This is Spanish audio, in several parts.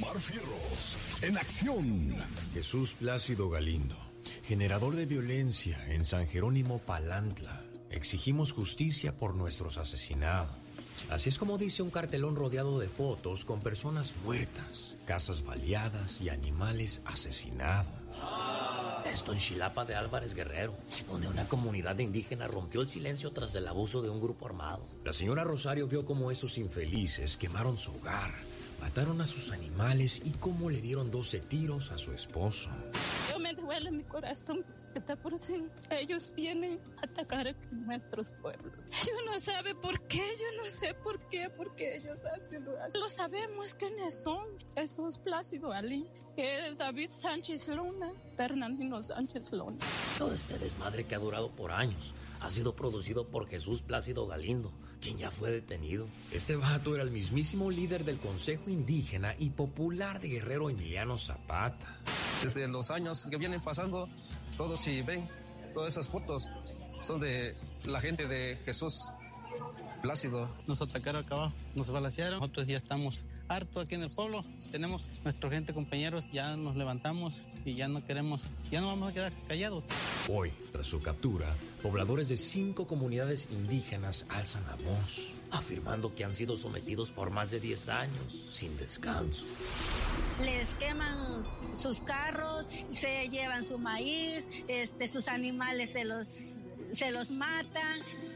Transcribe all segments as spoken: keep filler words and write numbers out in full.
Omar Fierros, en acción. Jesús Plácido Galindo, generador de violencia en San Jerónimo Palantla. Exigimos justicia por nuestros asesinados. Así es como dice un cartelón rodeado de fotos con personas muertas, casas baleadas y animales asesinados. Esto en Xilapa de Álvarez Guerrero, donde una comunidad indígena rompió el silencio tras el abuso de un grupo armado. La señora Rosario vio cómo estos infelices quemaron su hogar, mataron a sus animales y cómo le dieron doce tiros a su esposo. Yo me duele mi corazón, está por si ellos vienen a atacar a nuestros pueblos. Yo no sabe por qué, yo no sé por qué, porque ellos hacen lo hacen. Lo sabemos quiénes son. Jesús Plácido Ali, que es David Sánchez Luna, Fernandino Sánchez Luna. Todo este desmadre que ha durado por años ha sido producido por Jesús Plácido Galindo, quien ya fue detenido. Este vato era el mismísimo líder del Consejo Indígena y Popular de Guerrero, Emiliano Zapata. Desde los años que vienen pasando, todos si ven, todas esas fotos son de la gente de Jesús Plácido. Nos atacaron acá abajo, nos balacearon, nosotros ya estamos hartos aquí en el pueblo, tenemos nuestra gente, compañeros, ya nos levantamos y ya no queremos, ya no vamos a quedar callados. Hoy, tras su captura, pobladores de cinco comunidades indígenas alzan la voz, afirmando que han sido sometidos por más de diez años, sin descanso. Les queman sus carros, se llevan su maíz, este, sus animales se los, se los matan.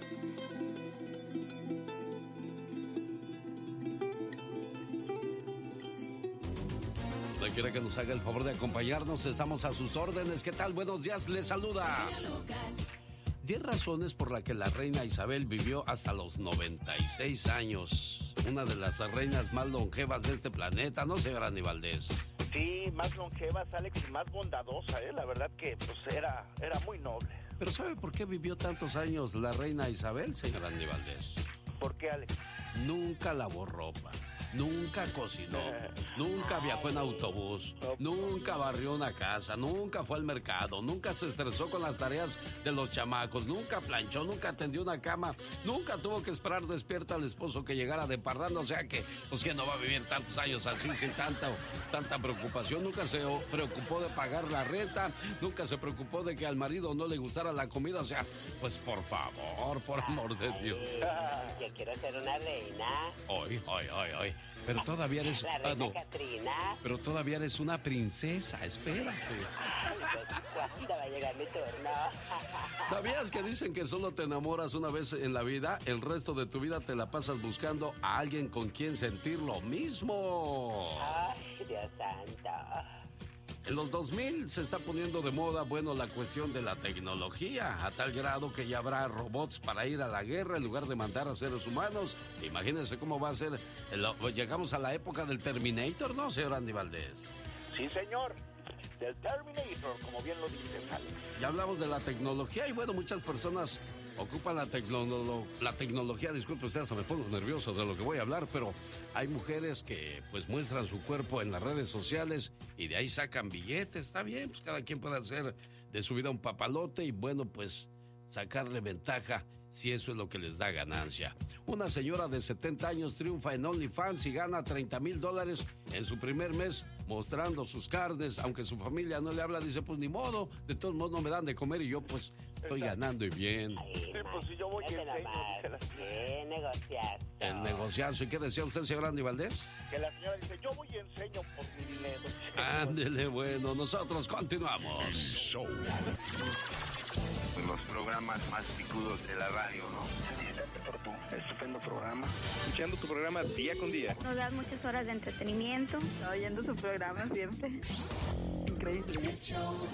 Quiere que nos haga el favor de acompañarnos, estamos a sus órdenes. ¿Qué tal? Buenos días, les saluda. Diez razones por las que la reina Isabel vivió hasta los noventa y seis años. Una de las reinas más longevas de este planeta, ¿no, señora Andy Valdés? Sí, más longevas, Alex, y más bondadosa, ¿eh? La verdad que pues era, era muy noble. Pero ¿sabe por qué vivió tantos años la reina Isabel, señora Andy Valdés? ¿Por qué, Alex? Nunca lavó ropa. Nunca cocinó, nunca viajó en autobús, nunca barrió una casa, nunca fue al mercado, nunca se estresó con las tareas de los chamacos, nunca planchó, nunca atendió una cama, nunca tuvo que esperar despierta al esposo que llegara de parranda, o sea que, pues que no va a vivir tantos años así sin tanta, tanta preocupación, nunca se preocupó de pagar la renta, nunca se preocupó de que al marido no le gustara la comida, o sea, pues por favor, por amor de Dios. Yo quiero ser una reina. Hoy, hoy, hoy, hoy. Pero todavía eres... La reina ah, no. Catrina. Pero todavía eres una princesa, espérate. ¿Cuándo va a llegar mi turno? ¿Sabías que dicen que solo te enamoras una vez en la vida? El resto de tu vida te la pasas buscando a alguien con quien sentir lo mismo. Ay, Dios santo. En los dos mil se está poniendo de moda, bueno, la cuestión de la tecnología, a tal grado que ya habrá robots para ir a la guerra en lugar de mandar a seres humanos. Imagínense cómo va a ser. El, llegamos a la época del Terminator, ¿no, señor Andy Valdés? Sí, señor. Del Terminator, como bien lo dice Alex. Ya hablamos de la tecnología y bueno, muchas personas ocupan la, tecnolo- la tecnología, disculpe usted, hasta me pongo nervioso de lo que voy a hablar, pero hay mujeres que pues muestran su cuerpo en las redes sociales y de ahí sacan billetes, está bien, pues cada quien puede hacer de su vida un papalote y bueno, pues sacarle ventaja si eso es lo que les da ganancia. Una señora de setenta años triunfa en OnlyFans y gana treinta mil dólares en su primer mes mostrando sus carnes, aunque su familia no le habla, dice, pues ni modo, de todos modos no me dan de comer y yo pues estoy ganando y bien. Sí, pues si yo voy y enseño. ¿Qué negociazo? El negociazo. ¿Y qué decía usted, señor Andy Valdés? Que la señora dice, yo voy y enseño por mi dinero. Ándele, bueno, nosotros continuamos. Show. Los programas más picudos de la radio, ¿no? Por tu estupendo programa. Escuchando tu programa día con día. Nos das muchas horas de entretenimiento. Oyendo su programa siempre. Increíble.